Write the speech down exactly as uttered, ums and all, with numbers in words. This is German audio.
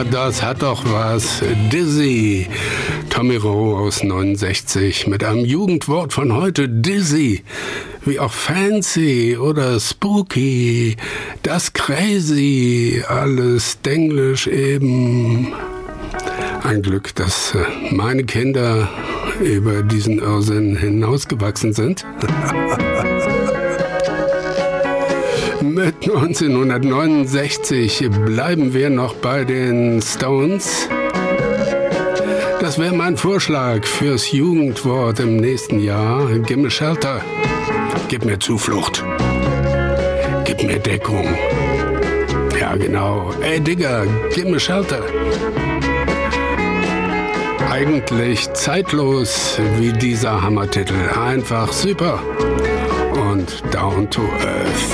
Na, das hat doch was. Dizzy. Tommy Rowe aus neunundsechzig mit einem Jugendwort von heute, Dizzy. Wie auch fancy oder spooky, das crazy, alles Denglisch eben. Ein Glück, dass meine Kinder über diesen Irrsinn hinausgewachsen sind. Mit neunzehnhundertneunundsechzig bleiben wir noch bei den Stones. Das wäre mein Vorschlag fürs Jugendwort im nächsten Jahr. Gimme Shelter. Gib mir Zuflucht. Gib mir Deckung. Ja, genau. Ey, Digga, gimme Shelter. Eigentlich zeitlos wie dieser Hammertitel. Einfach super. Und down to earth.